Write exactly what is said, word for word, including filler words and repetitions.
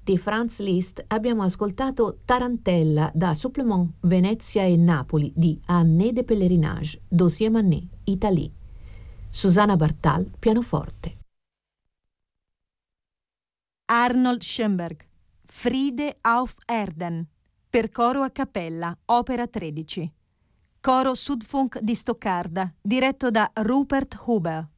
Di Franz Liszt abbiamo ascoltato Tarantella da Supplement Venezia e Napoli di Année de Pèlerinage, Dossier Manet, Italie. Susanna Bartal, pianoforte. Arnold Schoenberg, Friede auf Erden, per coro a cappella, opera tredici. Coro Südfunk di Stoccarda, diretto da Rupert Huber.